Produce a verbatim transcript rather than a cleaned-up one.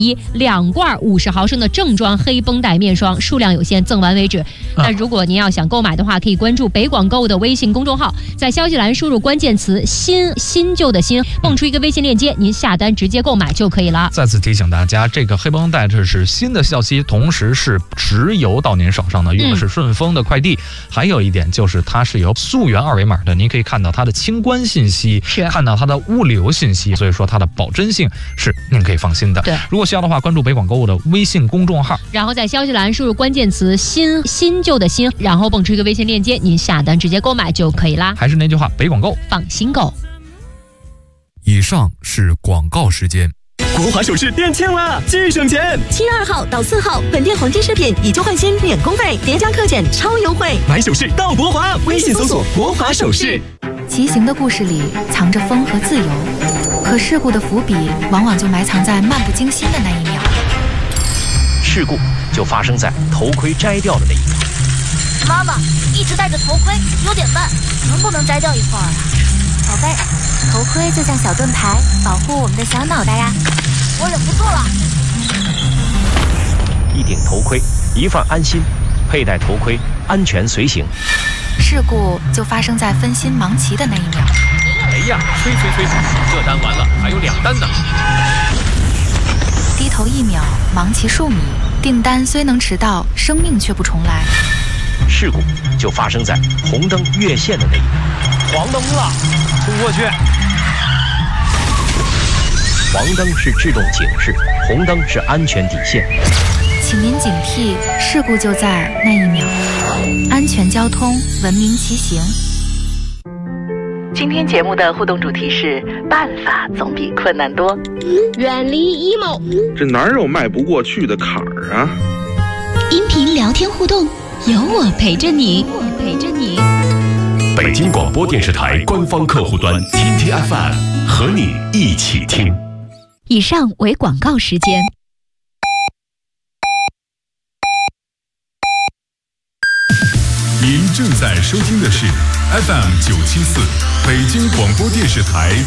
一两罐五十毫升的正装黑绷带面霜，数量有限，赠完为止。那如果您要想购买的话，可以关注北广购物的微信公众号，在消息栏输入关键词新新旧的新，蹦出一个微信链接，您下单直接购买就可以了。 再次提醒大家，这个黑绷带这是新的效期，同时是直邮到您手上的，用的是顺丰的快递。嗯、还有一点就是它是有溯源二维码的，您可以看到它的清关信息， 是看到它的物流信息，所以说它的保真性是您可以放心的。 对， 如果需要的话，关注北广购物的微信公众号， 然后在消息栏输入关键词新新旧的新，然后蹦出一个微信链接，您下单直接购买就可以啦。 还是那句话，北广购放心购。 以上是广告时间。 国华首饰店庆了，巨省钱！ 七月二号到四号，本店黄金饰品以旧换新免工费，叠加克减超优惠。 买首饰到国华，微信搜索国华首饰。 骑行的故事里藏着风和自由，可事故的伏笔往往就埋藏在漫不经心的那一秒。 事故就发生在头盔摘掉的那一秒。 妈妈一直戴着头盔，有点慢，能不能摘掉一块儿啊？ 宝贝，头盔就像小盾牌，保护我们的小脑袋呀。 我忍不住了。 一顶头盔，一份安心，佩戴头盔，安全随行。 事故就发生在分心忙骑的那一秒。 哎呀，催催催，这单完了，还有两单呢。 低头一秒，忙骑数米，订单虽能迟到，生命却不重来。 事故就发生在红灯越线的那一秒。 黄灯了，冲过去。 黄灯是制动警示，红灯是安全底线。 请您警惕，事故就在那一秒。安全交通，文明骑行。 今天节目的互动主题是：办法总比困难多。 远离 emo， 这哪有迈不过去的坎儿啊？ 音频聊天互动，有我陪着你，我陪着你。 北京广播电视台官方客户端 T T F M 和你一起听。 以上为广告时间。 您正在收听的是 F M 九七四北京广播电视台